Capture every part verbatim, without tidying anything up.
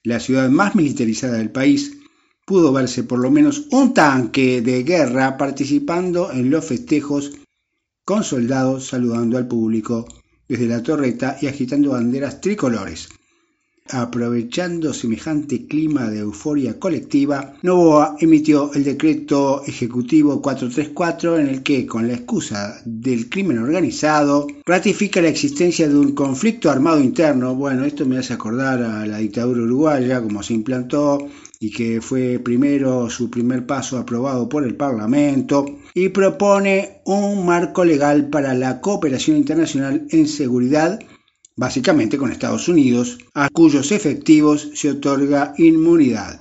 la ciudad más militarizada del país, pudo verse por lo menos un tanque de guerra participando en los festejos con soldados saludando al público desde la torreta y agitando banderas tricolores. Aprovechando semejante clima de euforia colectiva, Noboa emitió el decreto ejecutivo cuatrocientos treinta y cuatro en el que, con la excusa del crimen organizado, ratifica la existencia de un conflicto armado interno. Bueno, esto me hace acordar a la dictadura uruguaya, como se implantó y que fue primero su primer paso aprobado por el Parlamento, y propone un marco legal para la cooperación internacional en seguridad, básicamente con Estados Unidos, a cuyos efectivos se otorga inmunidad.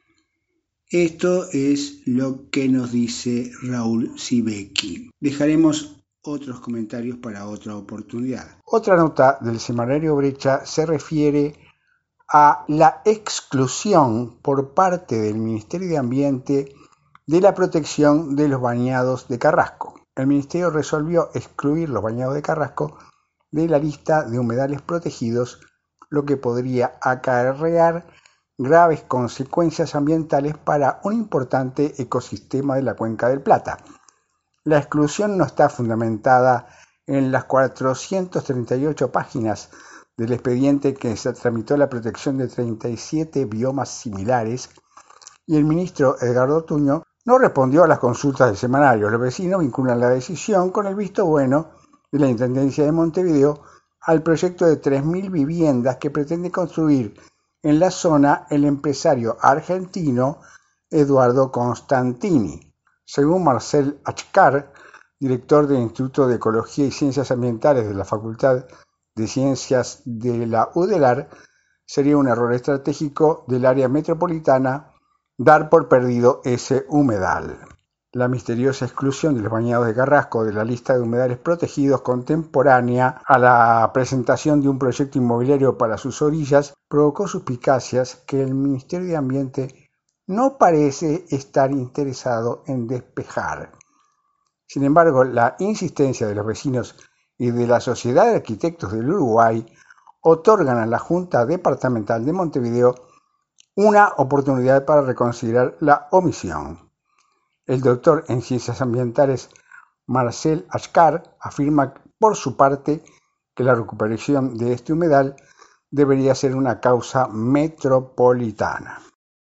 Esto es lo que nos dice Raúl Sibeki. Dejaremos otros comentarios para otra oportunidad. Otra nota del semanario Brecha se refiere a la exclusión por parte del Ministerio de Ambiente de la protección de los bañados de Carrasco. El Ministerio resolvió excluir los bañados de Carrasco de la lista de humedales protegidos, lo que podría acarrear graves consecuencias ambientales para un importante ecosistema de la Cuenca del Plata. La exclusión no está fundamentada en las cuatrocientas treinta y ocho páginas del expediente que se tramitó la protección de treinta y siete biomas similares, y el ministro Edgardo Tuño no respondió a las consultas del semanario. Los vecinos vinculan la decisión con el visto bueno de la Intendencia de Montevideo al proyecto de tres mil viviendas que pretende construir en la zona el empresario argentino Eduardo Constantini. Según Marcel Achcar, director del Instituto de Ecología y Ciencias Ambientales de la Facultad de Ciencias de la U D E L A R, sería un error estratégico del área metropolitana dar por perdido ese humedal. La misteriosa exclusión de los bañados de Carrasco de la lista de humedales protegidos contemporánea a la presentación de un proyecto inmobiliario para sus orillas provocó suspicacias que el Ministerio de Ambiente no parece estar interesado en despejar. Sin embargo, la insistencia de los vecinos y de la Sociedad de Arquitectos del Uruguay otorgan a la Junta Departamental de Montevideo una oportunidad para reconsiderar la omisión. El doctor en Ciencias Ambientales Marcel Achcar afirma por su parte que la recuperación de este humedal debería ser una causa metropolitana.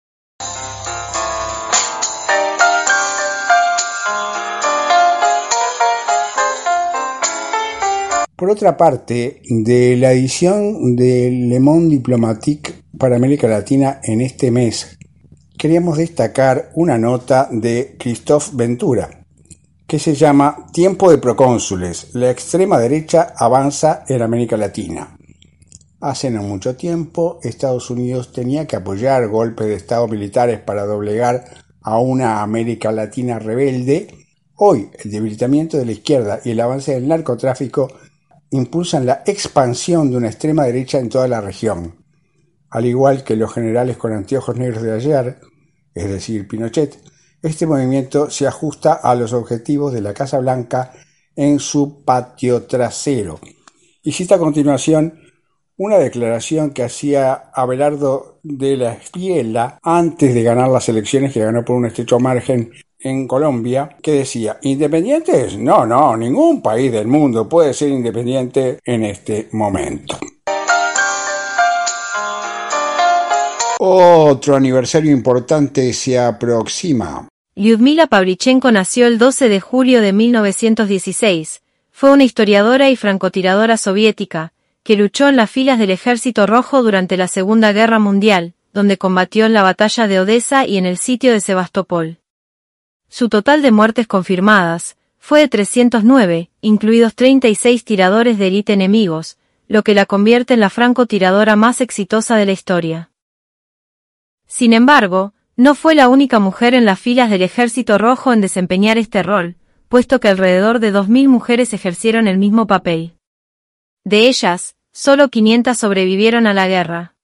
Por otra parte, de la edición de Le Monde Diplomatique para América Latina en este mes, queríamos destacar una nota de Christophe Ventura, que se llama Tiempo de procónsules, la extrema derecha avanza en América Latina. Hace no mucho tiempo, Estados Unidos tenía que apoyar golpes de Estado militares para doblegar a una América Latina rebelde. Hoy, el debilitamiento de la izquierda y el avance del narcotráfico impulsan la expansión de una extrema derecha en toda la región. Al igual que los generales con anteojos negros de ayer, es decir, Pinochet, este movimiento se ajusta a los objetivos de la Casa Blanca en su patio trasero. Y cita a continuación una declaración que hacía Abelardo de la Espriella antes de ganar las elecciones, que ganó por un estrecho margen en Colombia, que decía: ¿independientes? No, no, ningún país del mundo puede ser independiente en este momento. Otro aniversario importante se aproxima. Lyudmila Pavlichenko nació el doce de julio de mil novecientos dieciséis. Fue una historiadora y francotiradora soviética, que luchó en las filas del Ejército Rojo durante la Segunda Guerra Mundial, donde combatió en la batalla de Odessa y en el sitio de Sebastopol. Su total de muertes confirmadas fue de trescientos nueve, incluidos treinta y seis tiradores de élite enemigos, lo que la convierte en la francotiradora más exitosa de la historia. Sin embargo, no fue la única mujer en las filas del Ejército Rojo en desempeñar este rol, puesto que alrededor de dos mil mujeres ejercieron el mismo papel. De ellas, solo quinientas sobrevivieron a la guerra.